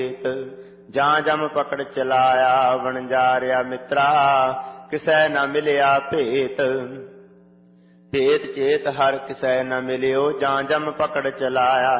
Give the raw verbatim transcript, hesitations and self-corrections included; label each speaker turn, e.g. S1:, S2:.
S1: ਜਾਂ ਜਮ ਪਕੜ ਚਲਾਇਆ ਵਣਜਾਰਿਆ ਮਿੱਤਰਾ ਕਿਸੈ ਨ ਮਿਲਿਆ ਭੇਤ। ਭੇਤ ਚੇਤ ਹਰ ਕਿਸੈ ਨ ਮਿਲਿਓ ਜਾਂ ਜਮ ਪਕੜ ਚਲਾਇਆ